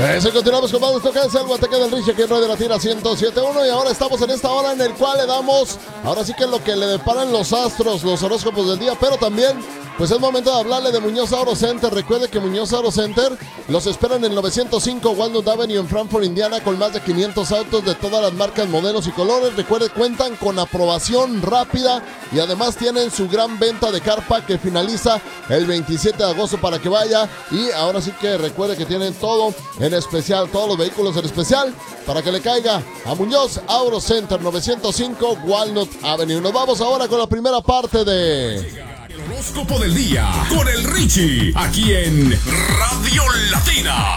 Eso, continuamos con más. Esto que es el Guateque del Richie aquí en Radio Latina 107.1. Y ahora estamos en esta hora en el cual le damos, ahora sí que lo que le deparan los astros, los horóscopos del día, pero también pues es momento de hablarle de Muñoz Auto Center. Recuerde que Muñoz Auto Center los esperan en el 905 Walnut Avenue en Frankfort, Indiana, con más de 500 autos de todas las marcas, modelos y colores. Recuerde, cuentan con aprobación rápida y además tienen su gran venta de carpa que finaliza el 27 de agosto para que vaya. Y ahora sí que recuerde que tienen todo en especial, todos los vehículos en especial, para que le caiga a Muñoz Auto Center, 905 Walnut Avenue. Nos vamos ahora con la primera parte de Horóscopo del día con el Richie, aquí en Radio Latina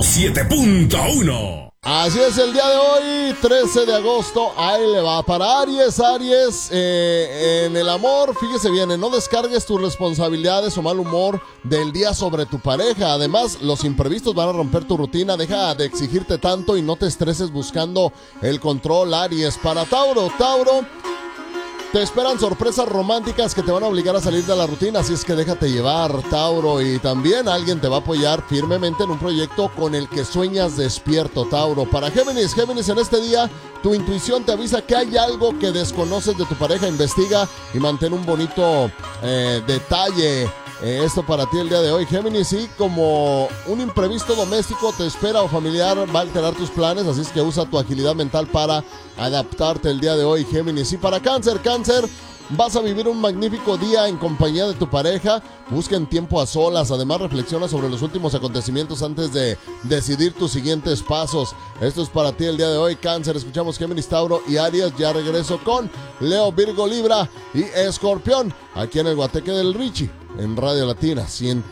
107.1. Así es, el día de hoy, 13 de agosto, ahí le va. Para Aries, en el amor, fíjese bien, no descargues tus responsabilidades o mal humor del día sobre tu pareja. Además, los imprevistos van a romper tu rutina. Deja de exigirte tanto y no te estreses buscando el control, Aries. Para Tauro, te esperan sorpresas románticas que te van a obligar a salir de la rutina, así es que déjate llevar, Tauro. Y también alguien te va a apoyar firmemente en un proyecto con el que sueñas despierto, Tauro. Para Géminis, en este día, tu intuición te avisa que hay algo que desconoces de tu pareja. Investiga y mantén un bonito detalle. Esto para ti el día de hoy, Géminis. Y como un imprevisto doméstico te espera o familiar, va a alterar tus planes, así es que usa tu agilidad mental para adaptarte el día de hoy, Géminis. Y para Cáncer, vas a vivir un magnífico día en compañía de tu pareja. Busquen tiempo a solas. Además, reflexiona sobre los últimos acontecimientos antes de decidir tus siguientes pasos. Esto es para ti el día de hoy, Cáncer. Escuchamos Géminis, Tauro y Aries. Ya regreso con Leo, Virgo, Libra y Escorpión, aquí en el Guateque del Richie, en Radio Latina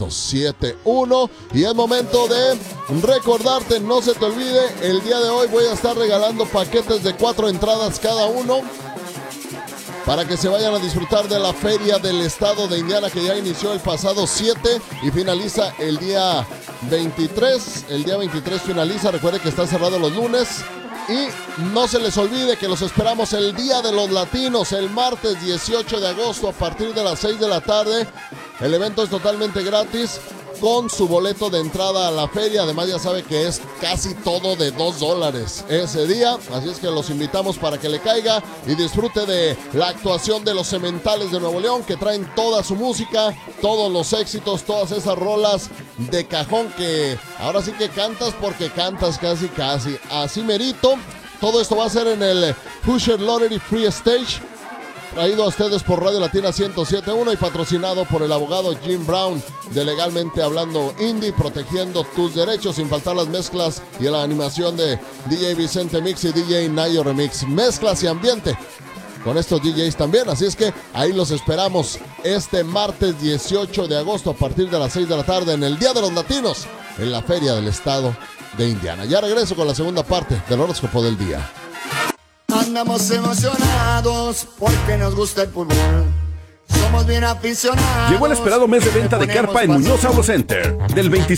107.1. Y es momento de recordarte, no se te olvide, el día de hoy voy a estar regalando paquetes de 4 entradas cada uno para que se vayan a disfrutar de la Feria del Estado de Indiana, que ya inició el pasado 7 y finaliza el día 23. El día 23 finaliza, recuerde que está cerrado los lunes. Y no se les olvide que los esperamos el Día de los Latinos, el martes 18 de agosto a partir de las 6 de la tarde. El evento es totalmente gratis con su boleto de entrada a la feria. Además, ya sabe que es casi todo de $2 ese día. Así es que los invitamos para que le caiga y disfrute de la actuación de los Sementales de Nuevo León, que traen toda su música, todos los éxitos, todas esas rolas de cajón que ahora sí que cantas porque cantas casi. Así merito. Todo esto va a ser en el Pusher Lottery Free Stage, traído a ustedes por Radio Latina 107.1 y patrocinado por el abogado Jim Brown de Legalmente Hablando Indie, protegiendo tus derechos, sin faltar las mezclas y la animación de DJ Vicente Mix y DJ Nayo Remix. Mezclas y ambiente con estos DJs también, así es que ahí los esperamos este martes 18 de agosto a partir de las 6 de la tarde en el Día de los Latinos en la Feria del Estado de Indiana. Ya regreso con la segunda parte del horóscopo del día. Andamos emocionados porque nos gusta el fútbol. Somos bien aficionados. Llegó el esperado mes de venta de carpa en Muñoz Auto Center. Del 26